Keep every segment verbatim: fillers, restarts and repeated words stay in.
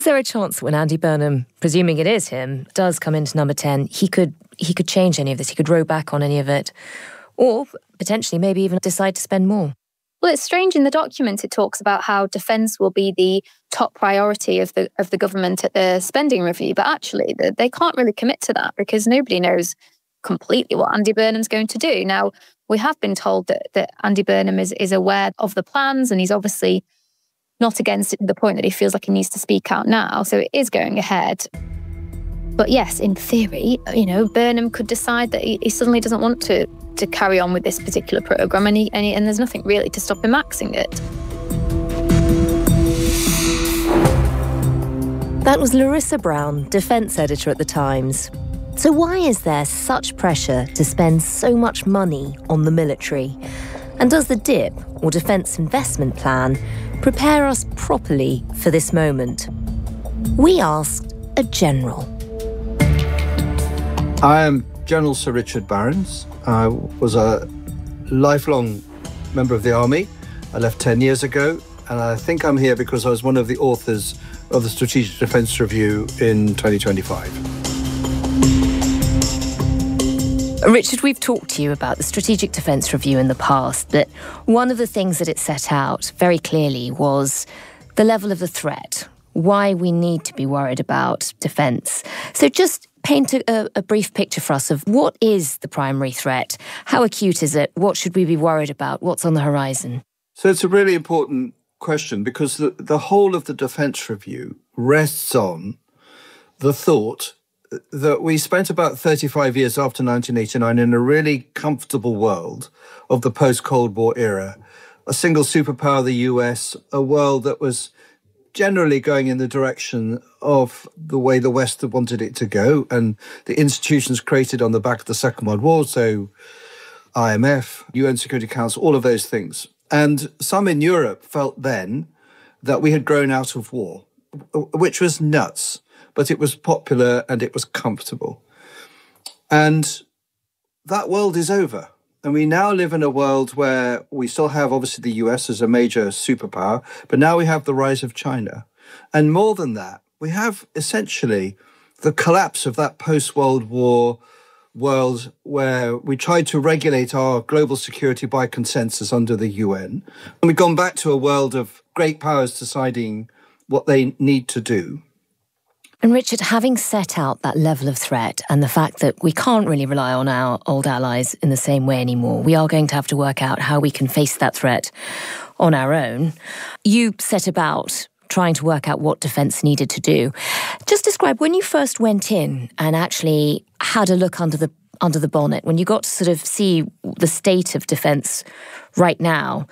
Is there a chance that when Andy Burnham, presuming it is him, does come into number ten, he could he could change any of this, he could row back on any of it, or potentially maybe even decide to spend more? Well, it's strange. In the document, it talks about how defence will be the top priority of the of the government at the spending review, but actually they, they can't really commit to that because nobody knows completely what Andy Burnham's going to do. Now, we have been told that, that Andy Burnham is, is aware of the plans, and he's obviously not against it to the point that he feels like he needs to speak out now. So it is going ahead. But yes, in theory, you know, Burnham could decide that he, he suddenly doesn't want to, to carry on with this particular programme, and, he, and, he, and there's nothing really to stop him axing it. That was Larissa Brown, defence editor at The Times. So why is there such pressure to spend so much money on the military? And does the D I P, or Defence Investment Plan, prepare us properly for this moment? We asked a general. I am General Sir Richard Barrons. I was a lifelong member of the Army. I left ten years ago, and I think I'm here because I was one of the authors of the Strategic Defence Review in twenty twenty-five. Richard, we've talked to you about the Strategic Defence Review in the past, but one of the things that it set out very clearly was the level of the threat, why we need to be worried about defence. So just paint a, a brief picture for us of what is the primary threat, how acute is it, what should we be worried about, what's on the horizon? So it's a really important question because the, the whole of the Defence Review rests on the thought that we spent about thirty-five years after nineteen eighty-nine in a really comfortable world of the post-Cold War era, a single superpower, the U S, a world that was generally going in the direction of the way the West had wanted it to go, and the institutions created on the back of the Second World War, so I M F, U N Security Council, all of those things. And some in Europe felt then that we had grown out of war, which was nuts. But it was popular and it was comfortable. And that world is over. And we now live in a world where we still have, obviously, the U S as a major superpower, but now we have the rise of China. And more than that, we have essentially the collapse of that post-World War world where we tried to regulate our global security by consensus under the U N. And we've gone back to a world of great powers deciding what they need to do. And Richard, having set out that level of threat and the fact that we can't really rely on our old allies in the same way anymore, we are going to have to work out how we can face that threat on our own. You set about trying to work out what defence needed to do. Just describe when you first went in and actually had a look under the under the bonnet, when you got to sort of see the state of defence right now,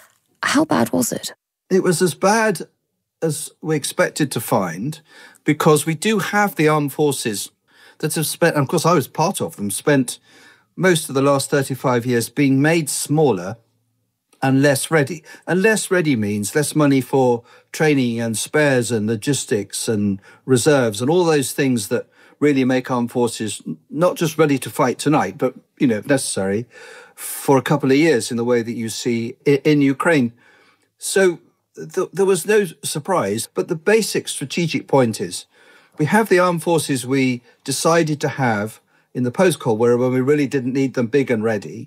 how bad was it? It was as bad as we expected to find, because we do have the armed forces that have spent, and of course I was part of them, spent most of the last thirty-five years being made smaller and less ready. And less ready means less money for training and spares and logistics and reserves and all those things that really make armed forces not just ready to fight tonight, but, you know, necessary for a couple of years in the way that you see in Ukraine. So th- there was no surprise, but the basic strategic point is we have the armed forces we decided to have in the post-Cold War when we really didn't need them big and ready.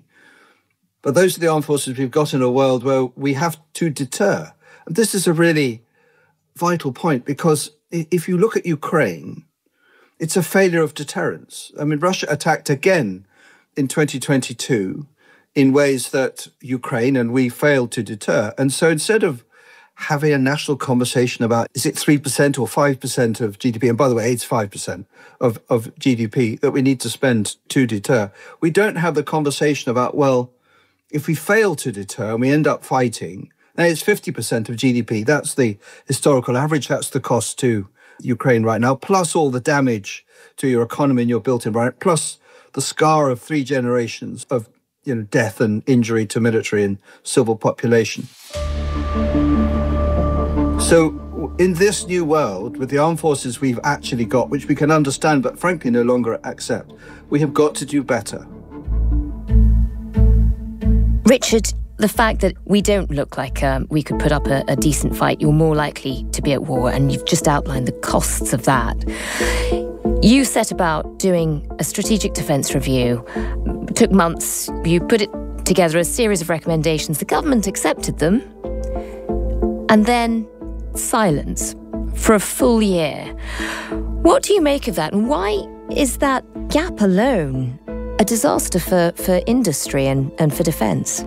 But those are the armed forces we've got in a world where we have to deter. And this is a really vital point, because if you look at Ukraine, it's a failure of deterrence. I mean, Russia attacked again in twenty twenty-two in ways that Ukraine and we failed to deter. And so instead of having a national conversation about, is it three percent or five percent of G D P? And by the way, it's five percent of, of G D P that we need to spend to deter. We don't have the conversation about, well, if we fail to deter and we end up fighting, now it's fifty percent of G D P. That's the historical average. That's the cost to Ukraine right now, plus all the damage to your economy and your built environment, plus the scar of three generations of, you know, death and injury to military and civil population. So in this new world, with the armed forces we've actually got, which we can understand but frankly no longer accept, we have got to do better. Richard, the fact that we don't look like um, we could put up a, a decent fight, you're more likely to be at war, and you've just outlined the costs of that. You set about doing a strategic defence review. It took months. You put it together a series of recommendations. The government accepted them. And then silence for a full year. What do you make of that? And why is that gap alone a disaster for, for industry and, and for defence?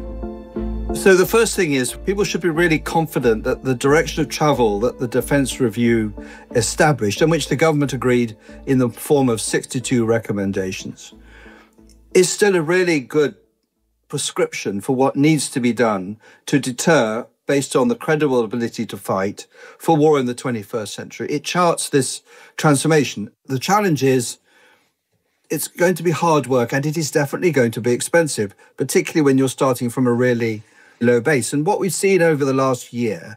So the first thing is people should be really confident that the direction of travel that the Defence Review established, and which the government agreed in the form of sixty-two recommendations, is still a really good prescription for what needs to be done to deter, based on the credible ability to fight, for war in the twenty-first century. It charts this transformation. The challenge is it's going to be hard work, and it is definitely going to be expensive, particularly when you're starting from a really low base. And what we've seen over the last year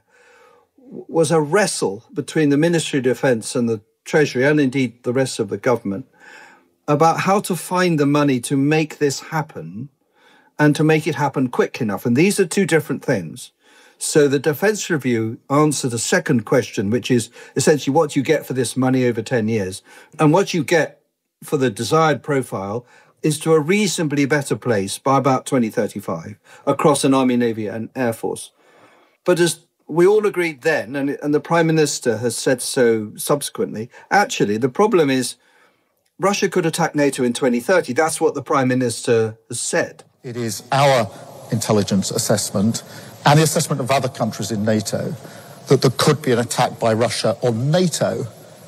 was a wrestle between the Ministry of Defence and the Treasury, and indeed the rest of the government, about how to find the money to make this happen and to make it happen quick enough. And these are two different things. So the Defence Review answered a second question, which is essentially what you get for this money over ten years. And what you get for the desired profile is to a reasonably better place by about twenty thirty-five across an Army, Navy and Air Force. But as we all agreed then, and, and the Prime Minister has said so subsequently, actually the problem is Russia could attack NATO in twenty thirty. That's what the Prime Minister has said. It is our intelligence assessment and the assessment of other countries in NATO that there could be an attack by Russia on NATO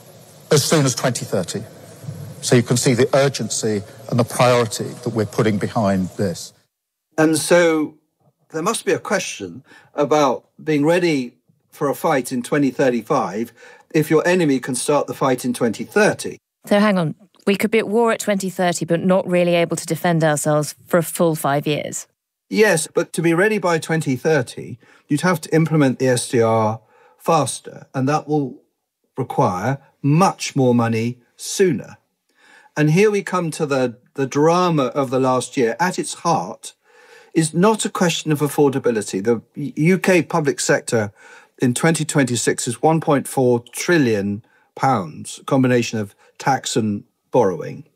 as soon as twenty thirty. So you can see the urgency and the priority that we're putting behind this. And so there must be a question about being ready for a fight in twenty thirty-five if your enemy can start the fight in twenty thirty. So hang on, we could be at war at twenty thirty but not really able to defend ourselves for a full five years? Yes, but to be ready by twenty thirty, you'd have to implement the S D R faster, and that will require much more money sooner. And here we come to the, the drama of the last year. At its heart is not a question of affordability. The U K public sector in twenty twenty-six is one point four trillion pounds, a combination of tax and borrowing,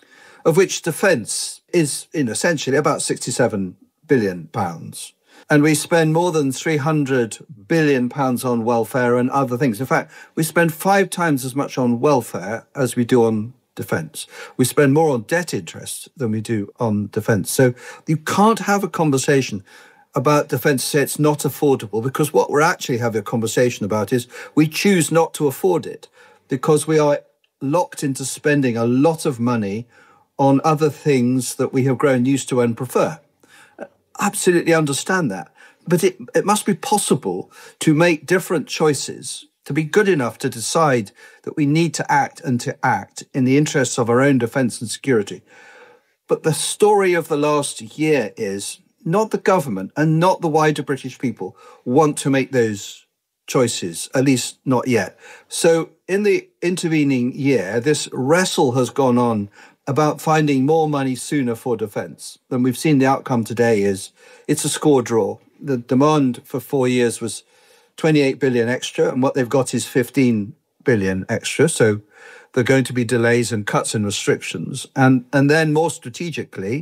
of which defence is in essentially about sixty-seven billion pounds. And we spend more than three hundred billion pounds on welfare and other things. In fact, we spend five times as much on welfare as we do on defence. We spend more on debt interest than we do on defence. So you can't have a conversation about defence, say it's not affordable, because what we're actually having a conversation about is we choose not to afford it because we are locked into spending a lot of money on other things that we have grown used to and prefer. Absolutely understand that. But it, it must be possible to make different choices, to be good enough to decide that we need to act and to act in the interests of our own defence and security. But the story of the last year is not the government and not the wider British people want to make those choices, at least not yet. So in the intervening year, this wrestle has gone on about finding more money sooner for defence. And we've seen the outcome today is it's a score draw. The demand for four years was twenty-eight billion extra, and what they've got is fifteen billion extra. So there are going to be delays and cuts and restrictions. And, and then more strategically,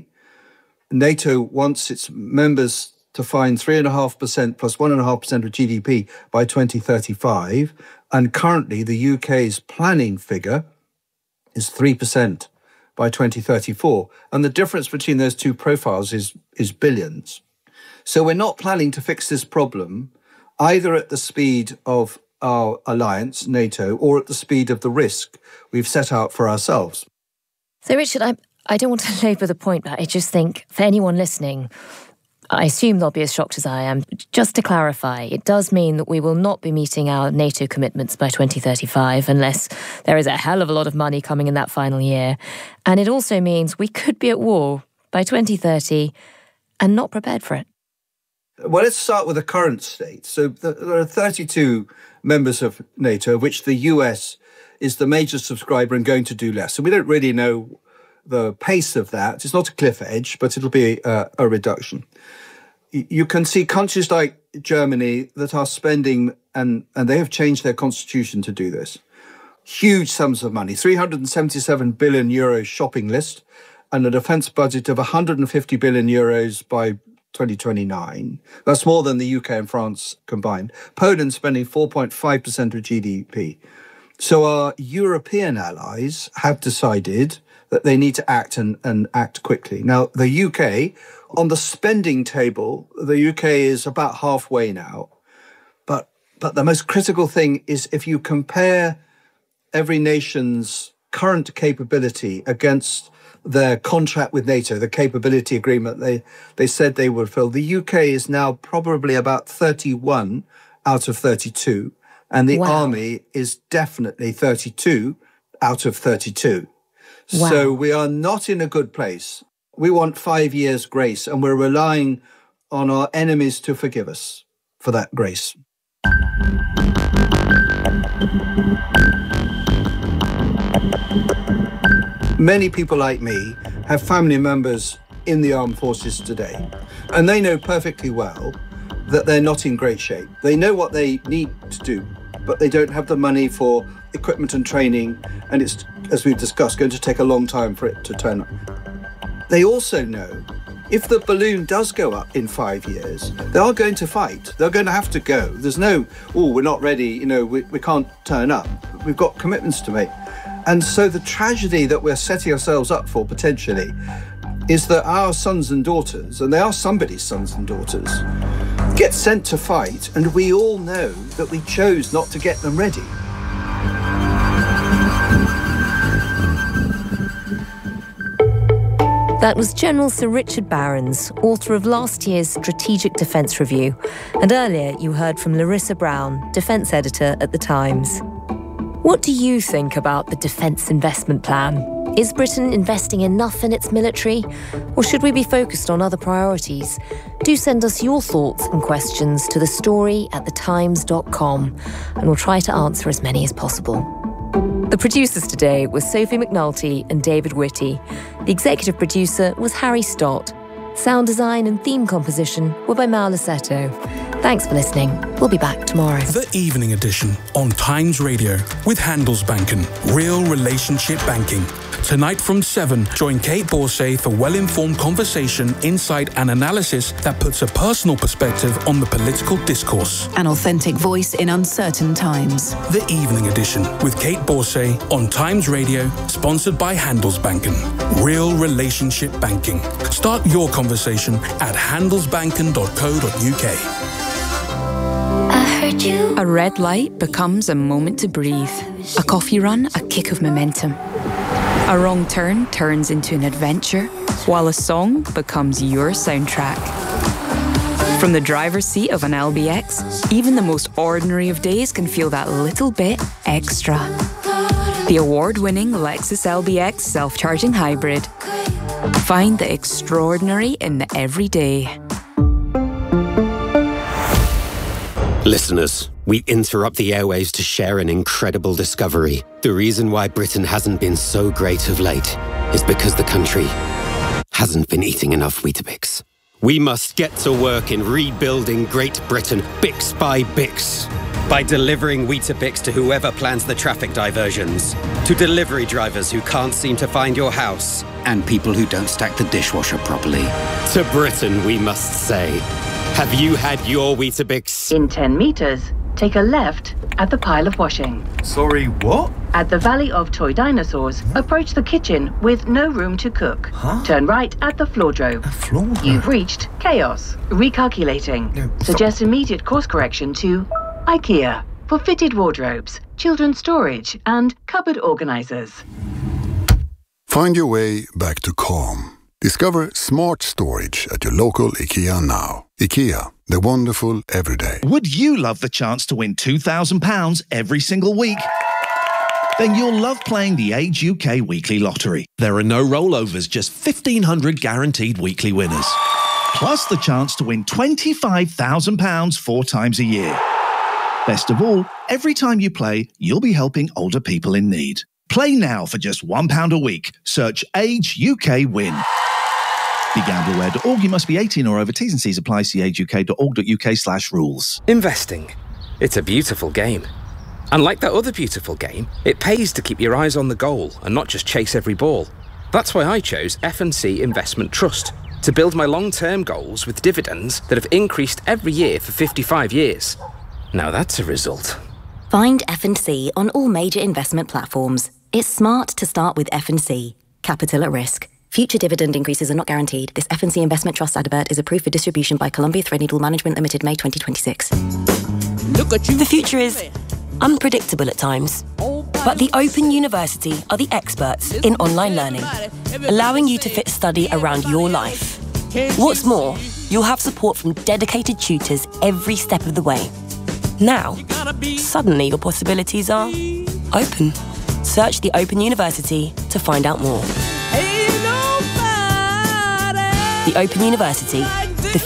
NATO wants its members to find three point five percent plus one point five percent of G D P by twenty thirty-five. And currently the U K's planning figure is three percent by twenty thirty-four. And the difference between those two profiles is, is billions. So we're not planning to fix this problem either at the speed of our alliance, NATO, or at the speed of the risk we've set out for ourselves. So, Richard, I, I don't want to labour the point, but I just think for anyone listening, I assume they'll be as shocked as I am. Just to clarify, it does mean that we will not be meeting our NATO commitments by twenty thirty-five unless there is a hell of a lot of money coming in that final year. And it also means we could be at war by twenty thirty and not prepared for it. Well, let's start with the current state. So there are thirty-two members of NATO, of which the U S is the major subscriber and going to do less. So we don't really know the pace of that. It's not a cliff edge, but it'll be a, a reduction. you can see countries like Germany that are spending, and, and they have changed their constitution to do this, huge sums of money, three hundred seventy-seven billion euros shopping list, and a defence budget of one hundred fifty billion euros by twenty twenty-nine. That's more than the U K and France combined. Poland spending four point five percent of G D P. So our European allies have decided that they need to act and, and act quickly. Now, the U K, on the spending table, the U K is about halfway now. But, but the most critical thing is if you compare every nation's current capability against their contract with NATO, the capability agreement they, they said they would fill, the U K is now probably about thirty-one out of thirty-two, and the Wow. army is definitely thirty-two out of thirty-two. Wow. So we are not in a good place. We want five years grace, and we're relying on our enemies to forgive us for that grace. Many people like me have family members in the armed forces today, and they know perfectly well that they're not in great shape. They know what they need to do, but they don't have the money for equipment and training, and it's, as we've discussed, going to take a long time for it to turn up. They also know if the balloon does go up in five years, they are going to fight. They're going to have to go. There's no, oh, we're not ready, you know, we, we can't turn up. We've got commitments to make. And so the tragedy that we're setting ourselves up for, potentially, is that our sons and daughters, and they are somebody's sons and daughters, get sent to fight, and we all know that we chose not to get them ready. That was General Sir Richard Barrons, author of last year's Strategic Defence Review. And earlier you heard from Larissa Brown, defence editor at The Times. What do you think about the Defence Investment Plan? Is Britain investing enough in its military? Or should we be focused on other priorities? Do send us your thoughts and questions to the story at the times dot com, and we'll try to answer as many as possible. The producers today were Sophie McNulty and David Whitty. The executive producer was Harry Stott. Sound design and theme composition were by Mal Lassetto. Thanks for listening. We'll be back tomorrow. The Evening Edition on Times Radio with Handelsbanken. Real relationship banking. Tonight from seven, join Kate Borsay for well-informed conversation, insight and analysis that puts a personal perspective on the political discourse. An authentic voice in uncertain times. The Evening Edition with Kate Borsay on Times Radio, sponsored by Handelsbanken. Real relationship banking. Start your conversation at handelsbanken dot co dot u k. A red light becomes a moment to breathe. A coffee run, a kick of momentum. A wrong turn turns into an adventure, while a song becomes your soundtrack. From the driver's seat of an L B X, even the most ordinary of days can feel that little bit extra. The award-winning Lexus L B X self-charging hybrid. Find the extraordinary in the everyday. Listeners, we interrupt the airwaves to share an incredible discovery. The reason why Britain hasn't been so great of late is because the country hasn't been eating enough Weetabix. We must get to work in rebuilding Great Britain, Bix by Bix. By delivering Weetabix to whoever plans the traffic diversions, to delivery drivers who can't seem to find your house, and people who don't stack the dishwasher properly. To Britain, we must say, have you had your Weetabix? In ten meters, take a left at the pile of washing. Sorry, what? At the Valley of Toy Dinosaurs, approach the kitchen with no room to cook. Huh? Turn right at the floordrobe. A floor? You've reached chaos. Recalculating. No, stop. Suggest immediate course correction to IKEA for fitted wardrobes, children's storage, and cupboard organizers. Find your way back to calm. Discover smart storage at your local IKEA now. IKEA, the wonderful everyday. Would you love the chance to win two thousand pounds every single week? Then you'll love playing the Age U K Weekly Lottery. There are no rollovers, just fifteen hundred guaranteed weekly winners. Plus the chance to win twenty-five thousand pounds four times a year. Best of all, every time you play, you'll be helping older people in need. Play now for just one pound a week. Search Age U K Win. be gamble aware dot org. You must be eighteen or over. T's and C's apply. See age U K dot org dot U K slash rules. Investing. It's a beautiful game. And like that other beautiful game, it pays to keep your eyes on the goal and not just chase every ball. That's why I chose F and C Investment Trust to build my long-term goals with dividends that have increased every year for fifty-five years. Now that's a result. Find F and C on all major investment platforms. It's smart to start with F and C. Capital at risk. Future dividend increases are not guaranteed. This F and C Investment Trust advert is approved for distribution by Columbia Threadneedle Management Limited, May twenty twenty-six. Look at you. The future is unpredictable at times, but the Open University are the experts in online learning, allowing you to fit study around your life. What's more, you'll have support from dedicated tutors every step of the way. Now, suddenly your possibilities are open. Search the Open University to find out more. The Open University,